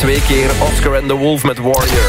2 keer Oscar and the Wolf met Warrior.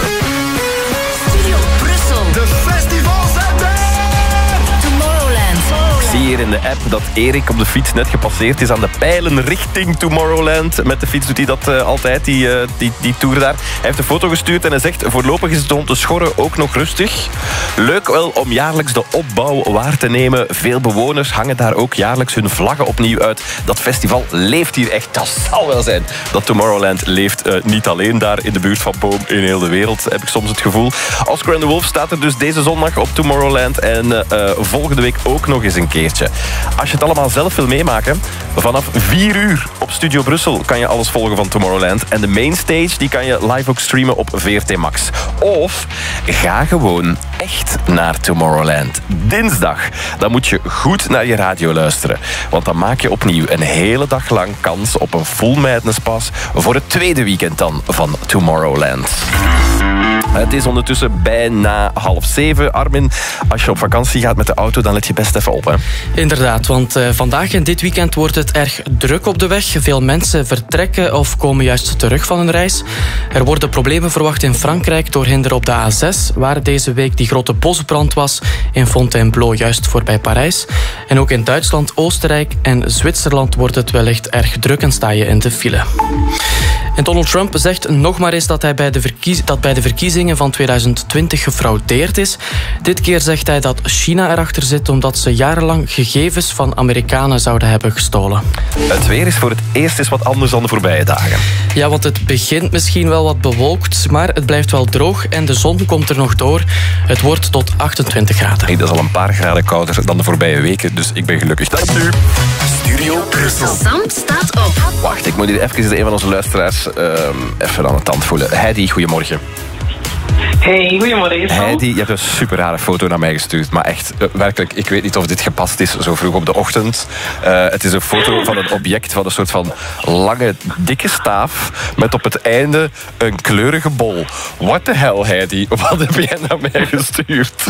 Studio Brussel. De festivals zijn er! Tomorrowland. Ik zie hier in de app dat Erik op de fiets net gepasseerd is aan de pijlen richting Tomorrowland. Met de fiets doet hij dat altijd, die tour daar. Hij heeft een foto gestuurd en hij zegt: voorlopig is het rond de Schorre ook nog rustig. Leuk wel om jaarlijks de opbouw waar te nemen. Veel bewoners hangen daar ook jaarlijks hun vlaggen opnieuw uit. Dat festival leeft hier echt. Dat zal wel zijn. Dat Tomorrowland leeft niet alleen daar in de buurt van Boom, in heel de wereld, heb ik soms het gevoel. Oscar and the Wolf staat er dus deze zondag op Tomorrowland. En volgende week ook nog eens een keertje. Als je het allemaal zelf wil meemaken, vanaf 4 uur op Studio Brussel kan je alles volgen van Tomorrowland. En de mainstage die kan je live ook streamen op VRT Max. Of ga gewoon echt naar Tomorrowland. Dinsdag, dan moet je goed naar je radio luisteren. Want dan maak je opnieuw een hele dag lang kans op een full madness pass voor het tweede weekend dan van Tomorrowland. Het is ondertussen bijna 6:30. Armin, als je op vakantie gaat met de auto, dan let je best even op, hè? Inderdaad, want vandaag en dit weekend wordt het erg druk op de weg. Veel mensen vertrekken of komen juist terug van hun reis. Er worden problemen verwacht in Frankrijk door hinder op de A6, waar deze week die grote bosbrand was in Fontainebleau, juist voorbij Parijs. En ook in Duitsland, Oostenrijk en Zwitserland wordt het wellicht erg druk en sta je in de file. En Donald Trump zegt nog maar eens dat hij bij de verkiezingen van 2020 gefraudeerd is. Dit keer zegt hij dat China erachter zit omdat ze jarenlang gegevens van Amerikanen zouden hebben gestolen. Het weer is voor het eerst eens wat anders dan de voorbije dagen. Ja, want het begint misschien wel wat bewolkt, maar het blijft wel droog en de zon komt er nog door. Het wordt tot 28 graden. Hey, dat is al een paar graden kouder dan de voorbije weken, dus ik ben gelukkig. Dank u. Studio Brussel. Sam staat op. Wacht, ik moet hier even een van onze luisteraars even aan de tand voelen. Heidi, goedemorgen. Hey, goedemorgen. Heidi, je hebt een super rare foto naar mij gestuurd. Maar echt, werkelijk, ik weet niet of dit gepast is zo vroeg op de ochtend. Het is een foto van een object van een soort van lange, dikke staaf met op het einde een kleurige bol. What the hell, Heidi? Wat heb jij naar mij gestuurd?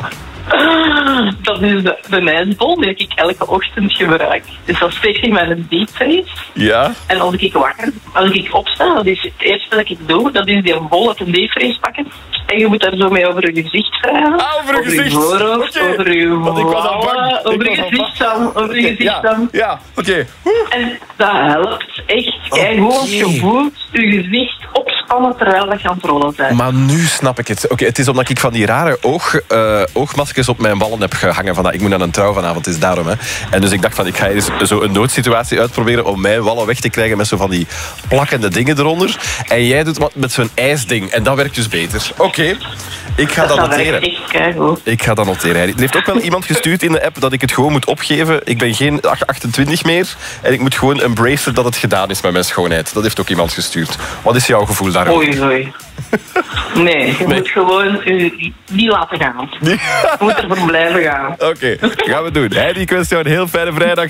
Dat is de ijsbol die ik elke ochtend gebruik. Dus dat steek ik in mijn deepvries. Ja? En als ik opsta, dat is het eerste dat ik doe, dat is die bol uit de deepvries pakken. En je moet daar zo mee over je gezicht wrijven. Over je gezicht? Over je voorhoofd, Okay. over je Want ik was al bang. wallen, over je gezicht dan. Over je gezicht dan. Ja, oké. En dat helpt echt. Kijk, hoe als je voelt, je gezicht opspannen terwijl dat je aan het rollen bent. Maar nu snap ik het. Oké, het is omdat ik van die rare oogmaskers op mijn wallen heb gehangen. Van, ik moet naar een trouw vanavond, het is daarom. Hè. En dus ik dacht van, ik ga eens zo een noodsituatie uitproberen om mijn wallen weg te krijgen met zo van die plakkende dingen eronder. En jij doet wat met zo'n ijsding. En dat werkt dus beter. Oké. Ik ga dat noteren. Ik ga dat noteren. Er heeft ook wel iemand gestuurd in de app dat ik het gewoon moet opgeven. Ik ben geen 28 meer. En ik moet gewoon embracen dat het gedaan is met mijn schoonheid. Dat heeft ook iemand gestuurd. Wat is jouw gevoel daarover? Oei. Nee, je moet gewoon niet laten gaan. Je moet ervoor blijven gaan. Oké, gaan we doen. Heidi, ik wens jou een heel fijne vrijdag.